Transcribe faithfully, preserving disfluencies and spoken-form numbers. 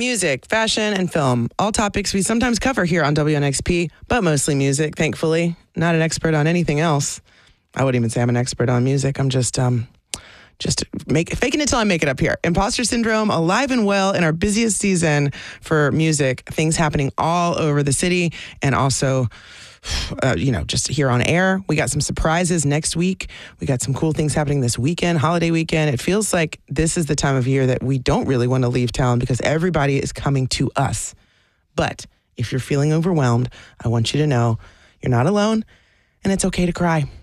music, fashion, and film. All topics we sometimes cover here on W N X P, but mostly music, thankfully. Not an expert on anything else. I wouldn't even say I'm an expert on music. I'm just um, just make, faking it till I make it up here. Imposter Syndrome, alive and well in our busiest season for music. Things happening all over the city and also... Uh, you know, just here on air. We got some surprises next week. We got some cool things happening this weekend, holiday weekend. It feels like this is the time of year that we don't really want to leave town because everybody is coming to us. But if you're feeling overwhelmed, I want you to know you're not alone and it's okay to cry.